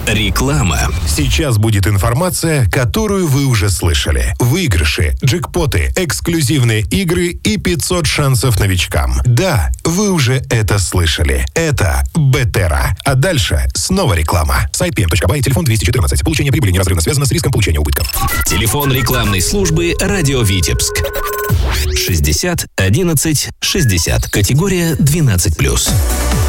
Реклама. Сейчас будет информация, которую вы уже слышали. Выигрыши, джекпоты, эксклюзивные игры и 500 шансов новичкам. Да, вы уже это слышали. Это Бетера. А дальше снова реклама. Сайт pm.by, телефон 214. Получение прибыли неразрывно связано с риском получения убытков. Телефон рекламной службы «Радио Витебск». 60 11 60. Категория 12+.